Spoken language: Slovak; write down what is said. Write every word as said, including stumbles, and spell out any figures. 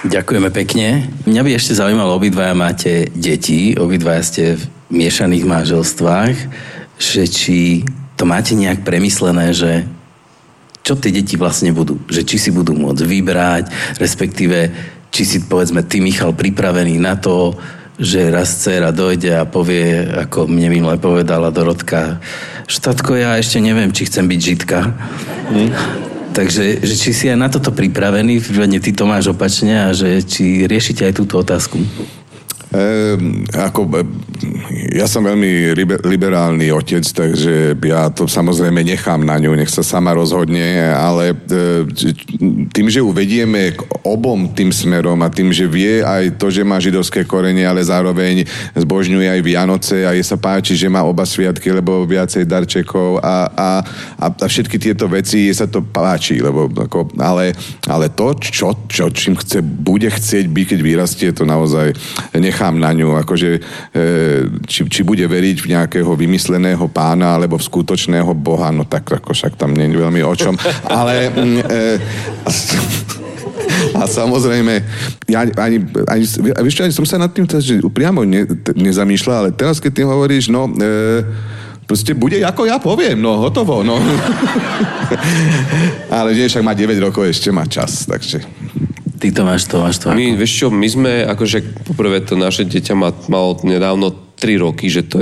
Ďakujeme pekne. Mňa by ešte zaujímalo, obidvaja máte deti, obidvaja ste v miešaných manželstvách, že či to máte nejak premyslené, že čo tie deti vlastne budú? Že či si budú môcť vybrať, respektíve či si, povedzme, ty, Michal, pripravený na to, že raz dcera dojde a povie, ako mne minule povedala Dorotka, štatko, ja ešte neviem, či chcem byť žitka. Hm? Takže že či si aj na toto pripravený, prípadne ty to máš opačne a že či riešite aj túto otázku. E, ako, ja som veľmi liberálny otec, takže ja to samozrejme nechám na ňu, nech sa sama rozhodne, ale tým, že ju vedieme k obom tým smerom a tým, že vie aj to, že má židovské korene, ale zároveň zbožňuje aj Vianoce a jej sa páči, že má oba sviatky, lebo viacej darčekov a, a, a všetky tieto veci jej sa to páči, lebo ako, ale, ale to, čo, čo čím chce, bude chcieť byť, keď vyrastie, to naozaj nechám na ňu, akože či, či bude veriť v nejakého vymysleného pána alebo v skutočného Boha, no tak ako však tam nie je veľmi o čom, ale e, a samozrejme ja ani, ani, vieš čo, ani som sa nad tým že priamo ne, nezamýšľal, ale teraz keď ty hovoríš, no e, proste bude ako ja poviem, no hotovo, no ale nie, však má deväť rokov, ešte má čas, takže Ty to máš to, máš to. My, vieš čo, my sme, akože poprvé to naše dieťa má, malo nedávno tri roky, že to